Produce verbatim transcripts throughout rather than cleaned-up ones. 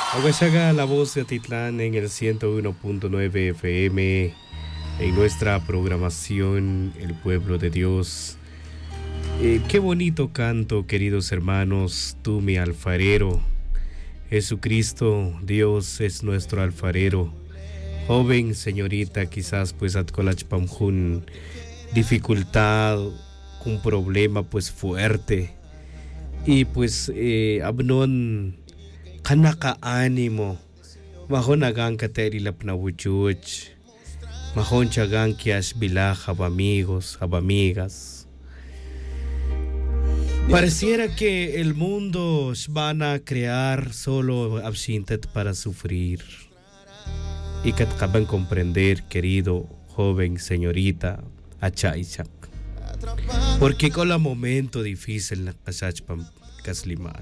Oaxaca, la voz de Atitlán en el ciento uno punto nueve F M, en nuestra programación El Pueblo de Dios. Eh, qué bonito canto, queridos hermanos, tú mi alfarero. Jesucristo, Dios es nuestro alfarero. Joven, señorita, quizás pues atcolachpamjun, dificultad, un problema pues fuerte. Y pues eh, abnon kanaka ánimo, mahon agang katerilap na wuchuch, mahon chagang kias bilah amigos, amigas. Pareciera que el mundo van a crear solo absintet para sufrir. Y que acaban comprender, querido joven, señorita, achaichak. Porque con el momento difícil na kasachpam kaslimal.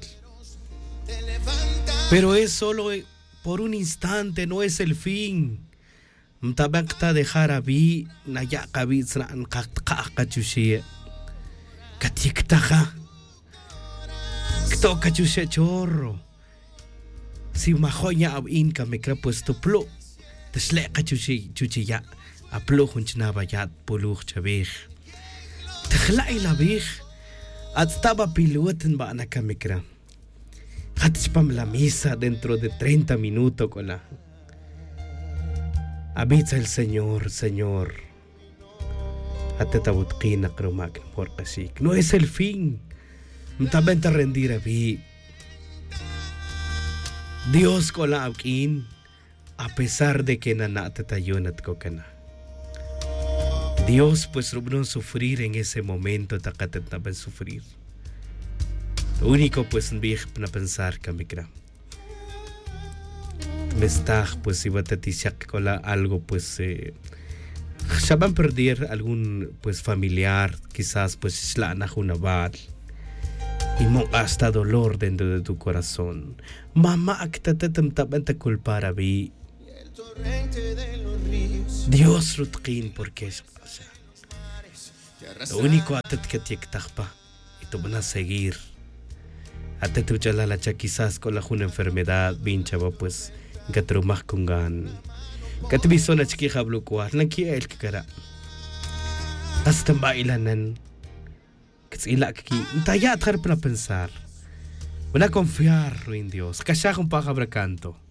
Pero es solo por un instante, no es el fin. Mtabakta dejar a vi na ya kabitsna an kakakachushie. Katiktaja. Kto kachushe chorro. Si mahonya ab inka me kra puesto plo. Tesle kachushi chuchiya. Aplo hunchnaba yat puluch chabih. Techlai la bih. At estaba piloten ba na kamikra. Hatspam la misa dentro de treinta minutos con la. Habita el Señor, Señor. Atetabutqina kromak por kasik. No es el fin. También te rendir a mí. Dios con la abkin, a pesar de que nanate tayonat kokana. Dios pues no sufrir en ese momento takatet también sufrir. Lo único pues en na pensar kamikra. Me está pues iba a tetishak con algo pues eh, ya van a perder algún pues familiar, quizás pues la najunabal. Y hasta dolor dentro de tu corazón. Mamá, actatetem taban te culpar a mí. Dios rutkin, porque es pasa. Lo único atet que te tachpa y tú van a seguir. Atet uchala la quizás con la una enfermedad, vinchaba pues, que traumas con gan. Que te visona chiquija bloquear, no quiere el que cara. Hasta bailanan. Ila aquí, taya atar para pensar. Van a confiar en Dios. Kasha kung pakabrakanto.